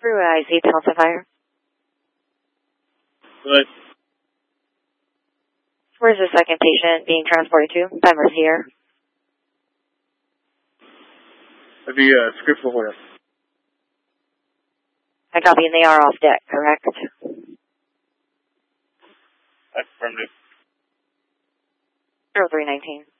Freeway IC, Tulsa Fire. Good. Where's the second patient being transported to? Bemmer's here. That'd be script for order. I copy, and they are off deck, correct? Affirmative. 0319.